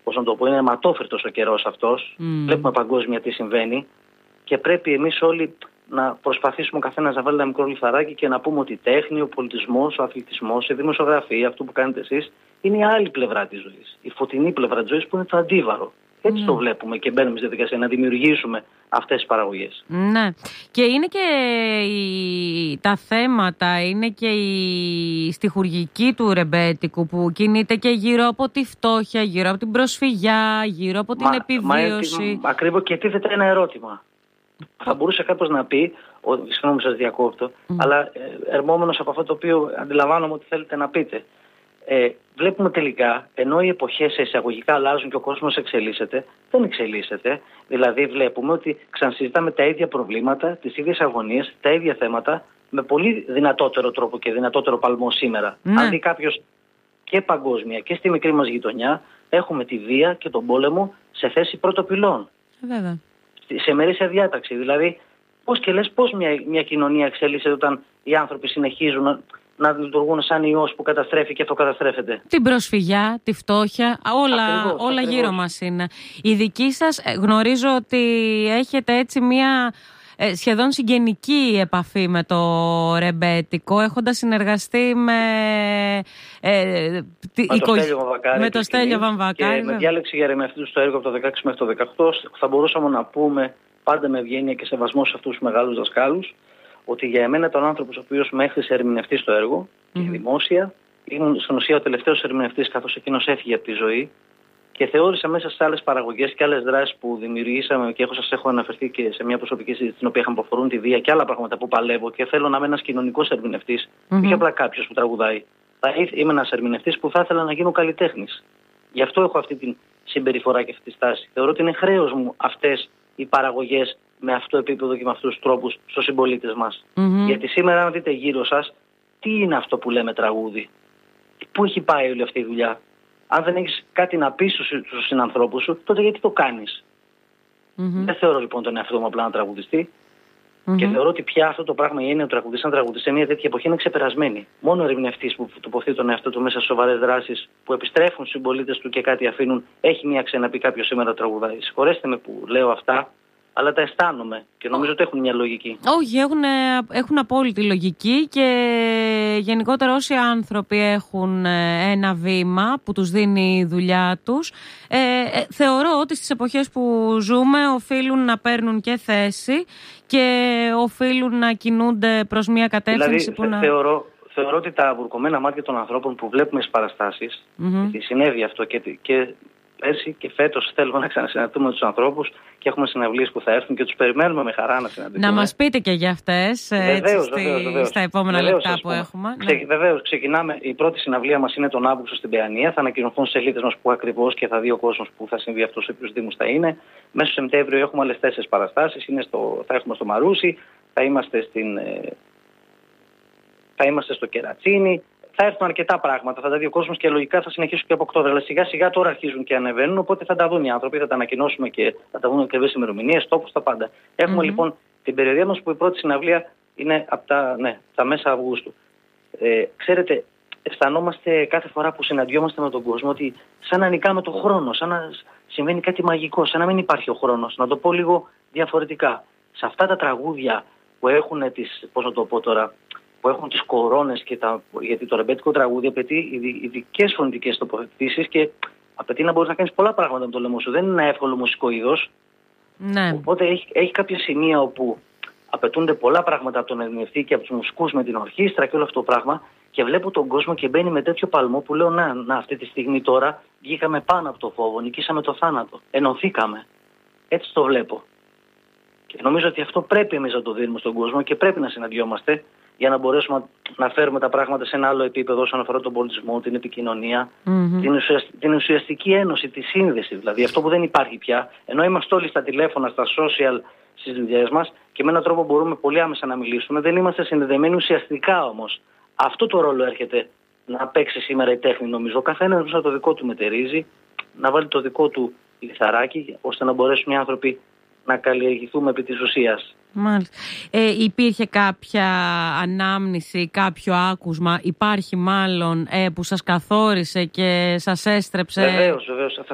πώς να το πω, είναι αιματόφυρτος ο καιρός αυτός. Βλέπουμε παγκόσμια τι συμβαίνει και πρέπει εμείς όλοι να προσπαθήσουμε ο καθένας να βάλει ένα μικρό λιθαράκι και να πούμε ότι η τέχνη, ο πολιτισμός, ο αθλητισμός, η δημοσιογραφία, αυτό που κάνετε εσείς, είναι η άλλη πλευρά της ζωής. Η φωτεινή πλευρά της ζωής που είναι το αντίβαρο. Έτσι το βλέπουμε και μπαίνουμε στη διαδικασία να δημιουργήσουμε αυτές τις παραγωγές. Ναι. Και είναι και τα θέματα, είναι και η στιχουργική του ρεμπέτικου που κινείται και γύρω από τη φτώχεια, γύρω από την προσφυγιά, γύρω από την επιβίωση. Ακριβώς, και τίθεται ένα ερώτημα. Θα μπορούσε κάποιος να πει, συγγνώμη σας διακόπτω, αλλά ερμόμενος από αυτό το οποίο αντιλαμβάνομαι ότι θέλετε να πείτε. Βλέπουμε τελικά, ενώ οι εποχές εισαγωγικά αλλάζουν και ο κόσμος εξελίσσεται, δεν εξελίσσεται. Δηλαδή βλέπουμε ότι ξανασυζητάμε τα ίδια προβλήματα, τις ίδιες αγωνίες, τα ίδια θέματα, με πολύ δυνατότερο τρόπο και δυνατότερο παλμό σήμερα. Αν δει κάποιος και παγκόσμια και στη μικρή μας γειτονιά, έχουμε τη βία και τον πόλεμο σε θέση πρωτοπυλών. Βέβαια. Σε μερίσια διάταξη. Δηλαδή, πώς μια κοινωνία εξελίσσεται όταν οι άνθρωποι συνεχίζουν να λειτουργούν σαν ιός που καταστρέφει και αυτοκαταστρέφεται. Την προσφυγιά, τη φτώχεια, όλα γύρω μας είναι. Η δική σας, γνωρίζω ότι έχετε έτσι μια σχεδόν συγγενική επαφή με το ρεμπέτικο, έχοντας συνεργαστεί με το Στέλιο Βαμβακάρη. Και με διάλεξη για ερμηνευτή στο έργο από το 16 μέχρι το 18, θα μπορούσαμε να πούμε πάντα με ευγένεια και σεβασμό σε αυτούς τους μεγάλους δασκάλους, ότι για εμένα ήταν ο άνθρωπος ο οποίος με έχθισε ερμηνευτή στο έργο και δημόσια. Ήμουν στην ουσία ο τελευταίος ερμηνευτής, καθώς εκείνος έφυγε από τη ζωή, και θεώρησα μέσα σε άλλες παραγωγές και άλλες δράσεις που δημιουργήσαμε, και σας έχω αναφερθεί και σε μια προσωπική συζήτηση την οποία είχαμε, που αφορούν τη βία και άλλα πράγματα που παλεύω, και θέλω να είμαι ένας κοινωνικός ερμηνευτής, όχι απλά κάποιος που τραγουδάει. Είμαι ένας ερμηνευτής που θα ήθελα να γίνω καλλιτέχνης. Γι' αυτό έχω αυτή την συμπεριφορά και αυτή τη στάση. Θεωρώ ότι είναι χρέος μου αυτές οι παραγωγές με αυτό το επίπεδο και με αυτούς τους τρόπους στους συμπολίτες μας. Γιατί σήμερα, αν δείτε γύρω σας, τι είναι αυτό που λέμε τραγούδι, πού έχει πάει όλη αυτή η δουλειά. Αν δεν έχεις κάτι να πεις στους συνανθρώπους σου, τότε γιατί το κάνεις. Δεν θεωρώ λοιπόν τον εαυτό μου απλά να τραγουδιστεί. Και θεωρώ ότι πια αυτό το πράγμα, η έννοια του τραγουδιστή, να τραγουδιστεί σε μια τέτοια εποχή, είναι ξεπερασμένη. Μόνο ο ερμηνευτής που τοποθετεί τον εαυτό του μέσα σε σοβαρές δράσεις που επιστρέφουν στους συμπολίτες του και κάτι αφήνουν, έχει μια αξία να πει κάποιος σήμερα τραγουδάει. Συγχωρέστε με που λέω αυτά, αλλά τα αισθάνομαι και νομίζω ότι έχουν μια λογική. Όχι, έχουν απόλυτη λογική, και γενικότερα όσοι άνθρωποι έχουν ένα βήμα που τους δίνει η δουλειά τους, θεωρώ ότι στις εποχές που ζούμε οφείλουν να παίρνουν και θέση και οφείλουν να κινούνται προς μια κατεύθυνση δηλαδή, θεωρώ ότι τα βουρκωμένα μάτια των ανθρώπων που βλέπουμε στις παραστάσεις, γιατί συνέβη αυτό και πέρσι και φέτος θέλουμε να ξανασυναντηθούμε τους ανθρώπους και έχουμε συναυλίες που θα έρθουν και τους περιμένουμε με χαρά να συναντηθούμε. Να μας πείτε και για αυτές βεβαίως. Στα επόμενα λεπτά που έχουμε. Βεβαίως, ξεκινάμε. Η πρώτη συναυλία μας είναι τον Αύγουστο στην Παιανία. Θα ανακοινωθούν στις σελίδες μας που ακριβώς και θα δει ο κόσμος που θα συμβεί αυτό, σε ποιους δήμους θα είναι. Μέσα στο Σεπτέμβριο έχουμε άλλες 4 παραστάσεις. Θα έχουμε στο Μαρούσι, θα είμαστε στο Κερατσίνι. Θα έρθουν αρκετά πράγματα, θα τα δει ο κόσμος και λογικά θα συνεχίσουν και από Οκτώβριο. Αλλά σιγά σιγά τώρα αρχίζουν και ανεβαίνουν, οπότε θα τα δουν οι άνθρωποι, θα τα ανακοινώσουμε και θα τα δουν ακριβές ημερομηνίες, τόπους, τα πάντα. Έχουμε λοιπόν την περιοδία μας που η πρώτη συναυλία είναι από τα μέσα Αυγούστου. Ξέρετε, αισθανόμαστε κάθε φορά που συναντιόμαστε με τον κόσμο ότι σαν να νικάμε τον χρόνο, σαν να συμβαίνει κάτι μαγικό, σαν να μην υπάρχει ο χρόνος. Να το πω λίγο διαφορετικά. Σε αυτά τα τραγούδια που έχουν που έχουν τις κορώνες γιατί το ρεμπέτικο τραγούδι απαιτεί ειδικές φωνητικές τοποθετήσεις και απαιτεί να μπορείς να κάνεις πολλά πράγματα με το λαιμό σου. Δεν είναι ένα εύκολο μουσικό είδος. Ναι. Οπότε έχει κάποια σημεία όπου απαιτούνται πολλά πράγματα από τον ερμηνευτή και από τους μουσικούς με την ορχήστρα και όλο αυτό το πράγμα, και βλέπω τον κόσμο και μπαίνει με τέτοιο παλμό που λέω να αυτή τη στιγμή τώρα βγήκαμε πάνω από το φόβο, νικήσαμε το θάνατο, ενωθήκαμε. Έτσι το βλέπω. Και νομίζω ότι αυτό πρέπει εμείς να το δίνουμε στον κόσμο και πρέπει να συναντιόμαστε για να μπορέσουμε να φέρουμε τα πράγματα σε ένα άλλο επίπεδο όσον αφορά τον πολιτισμό, την επικοινωνία, την ουσιαστική ένωση, τη σύνδεση. Δηλαδή αυτό που δεν υπάρχει πια, ενώ είμαστε όλοι στα τηλέφωνα, στα social, στις δουλειές μας και με έναν τρόπο μπορούμε πολύ άμεσα να μιλήσουμε, δεν είμαστε συνδεδεμένοι ουσιαστικά όμως. Αυτό το ρόλο έρχεται να παίξει σήμερα η τέχνη, νομίζω. Ο καθένας να το δικό του μετερίζει, να βάλει το δικό του λιθαράκι, ώστε να μπορέσουν οι άνθρωποι να καλλιεργηθούμε επί της ουσίας. Μάλιστα. Υπήρχε κάποια ανάμνηση, κάποιο άκουσμα, υπάρχει μάλλον, που σας καθόρισε και σας έστρεψε? Βεβαίως.